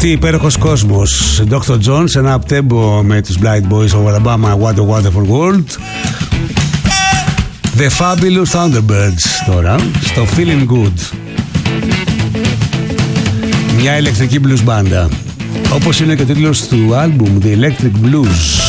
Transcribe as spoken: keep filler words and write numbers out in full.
Τι υπέροχος κόσμος. ντόκτορ Jones, ένα απτέμπο με τους Blind Boys of Alabama, What a Wonderful World. The Fabulous Thunderbirds τώρα, στο Feeling Good. Μια ηλεκτρική blues μπάντα, όπως είναι και ο τίτλος του άλμπουμ, The Electric Blues.